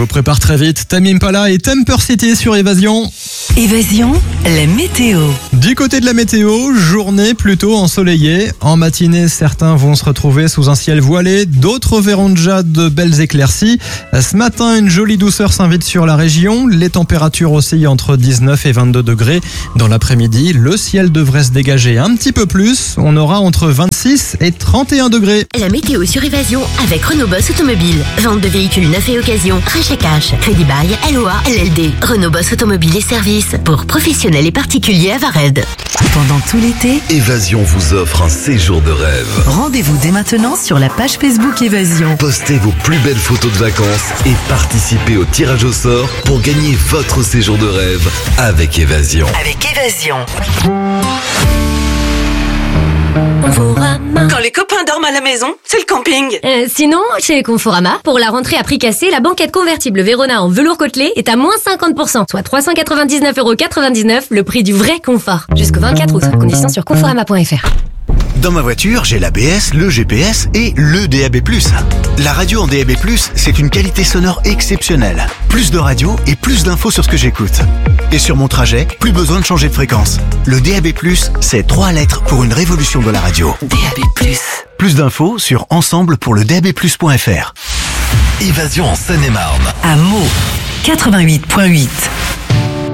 prépare très vite. Tame Impala et Temper City sur Évasion. Évasion, la météo. Du côté de la météo, journée plutôt ensoleillée. En matinée, certains vont se retrouver sous un ciel voilé, d'autres verront déjà de belles éclaircies. Ce matin, une jolie douceur s'invite sur la région. Les températures oscillent entre 19 et 22 degrés. Dans l'après-midi, le ciel devrait se dégager un petit peu plus. On aura entre 26 et 31 degrés. La météo sur Évasion avec Renault Boss Automobile. Vente de véhicules neufs et occasion, rachat cash, crédit bail, LOA, LLD. Renault Boss Automobile et services pour professionnels et particuliers à Vared. Pendant tout l'été, Évasion vous offre un séjour de rêve. rendez-vous dès maintenant sur la page Facebook Évasion. Postez vos plus belles photos de vacances et participez au tirage au sort pour gagner votre séjour de rêve avec Évasion. Avec Évasion. Quand les copains dorment à la maison, c'est le camping. Sinon, chez Conforama, pour la rentrée à prix cassé, la banquette convertible Vérona en velours côtelé est à moins 50%, soit 399,99€, le prix du vrai confort. Jusqu'au 24 août. Conditions sur conforama.fr. Dans ma voiture, j'ai l'ABS, le GPS et le DAB+. La radio en DAB+, c'est une qualité sonore exceptionnelle. Plus de radio et plus d'infos sur ce que j'écoute. Et sur mon trajet, plus besoin de changer de fréquence. Le DAB+, c'est 3 lettres pour une révolution de la radio. DAB+. Plus d'infos sur ensemble pour le DABplus.fr. Évasion en Seine-et-Marne. À Meaux, 88.8.